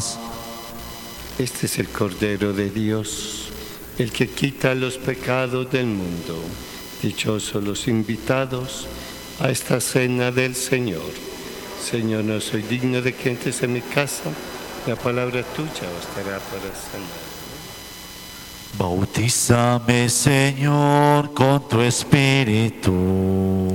paz. Este es el Cordero de Dios, el que quita los pecados del mundo. Dichosos los invitados a esta cena del Señor. Señor, no soy digno de que entres en mi casa, la palabra tuya bastará para sanar. Bautízame, Señor, con tu Espíritu.